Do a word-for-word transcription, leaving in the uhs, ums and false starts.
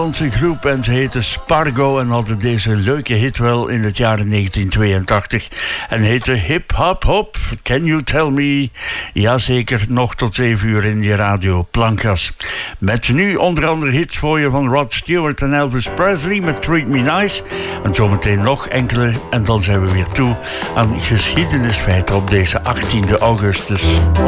Nederlandse groep en ze heette Spargo en hadden deze leuke hit wel in het jaar negentien tweeëntachtig en heette Hip Hop Hop, Can You Tell Me? Jazeker, nog tot zeven uur in die radio Plankas. Met nu onder andere hits voor je van Rod Stewart en Elvis Presley met Treat Me Nice en zometeen nog enkele en dan zijn we weer toe aan geschiedenisfeiten op deze achttiende augustus.